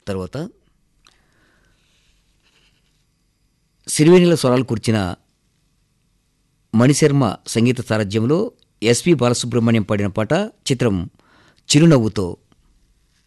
తర్వాత సిరివెన్నెల స్వరాలు కూర్చిన మణిశర్మ సంగీత సారథ్యంలో ఎస్పి బాలసుబ్రహ్మణ్యం పాడిన పాట. చిత్రం చిరునవ్వుతో.